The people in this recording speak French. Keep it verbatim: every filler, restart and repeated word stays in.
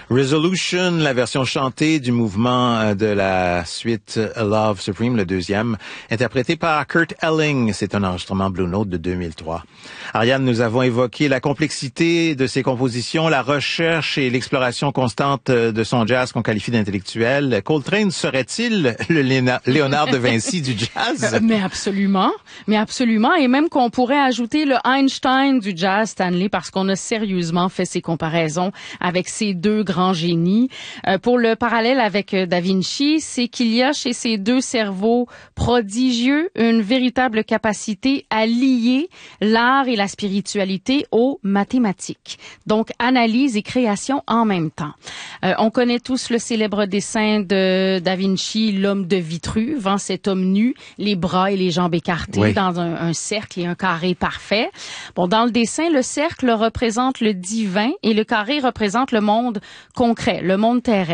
Resolution, la version chantée du mouvement de la suite A Love Supreme, le deuxième, interprété par Kurt Elling. C'est un enregistrement Blue Note de deux mille trois. Ariane, nous avons évoqué la complexité de ses compositions, la recherche et l'exploration constante de son jazz qu'on qualifie d'intellectuel. Coltrane serait-il le Léonard de Vinci du jazz? Mais absolument, mais absolument. Et même qu'on pourrait ajouter le Einstein du jazz, Stanley, parce qu'on a sérieusement fait ces comparaisons avec ces deux grands génies. Euh, pour le parallèle avec Da Vinci, c'est qu'il y a chez ces deux cerveaux prodigieux une véritable capacité à lier l'art et la spiritualité aux mathématiques. Donc, analyse et création en même temps. Euh, on connaît tous le célèbre dessin de Da Vinci, l'homme de Vitruve, hein, cet homme nu, les bras et les jambes écartés oui. dans un, un cercle et un carré parfait. Bon, dans le dessin, le cercle représente le divin et le carré représente le monde concret, le monde terrestre.